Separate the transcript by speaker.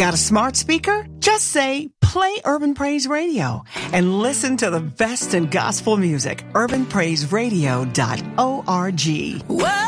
Speaker 1: Got a smart speaker? Just say, play Urban Praise Radio and listen to the best in gospel music. UrbanPraiseRadio.org.